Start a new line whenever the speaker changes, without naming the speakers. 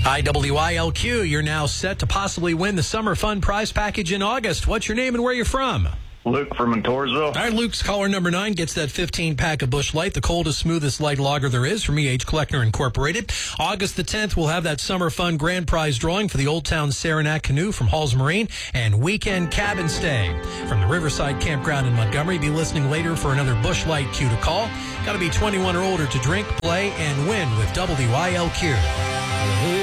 IWILQ, you're now set to possibly win the Summer Fun prize package in August. What's your name and where you're from?
Luke from Montoursville.
All right, Luke's caller number 9 gets that 15-pack of Busch Light, the coldest, smoothest light lager there is from E.H. Kleckner Incorporated. August the 10th, we'll have that Summer Fun grand prize drawing for the Old Town Saranac Canoe from Halls Marine and weekend cabin stay from the Riverside Campground in Montgomery. Be listening later for another Busch Light cue to call. Got to be 21 or older to drink, play, and win with WILQ.